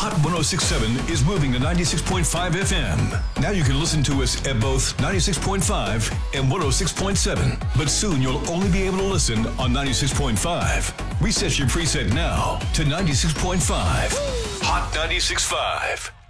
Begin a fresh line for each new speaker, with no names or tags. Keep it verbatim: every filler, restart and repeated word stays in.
Hot one oh six point seven is moving to ninety-six point five F M. Now you can listen to us at both ninety-six point five and one oh six point seven. But soon you'll only be able to listen on ninety-six point five. Reset your preset now to ninety-six point five. Hot ninety-six point five.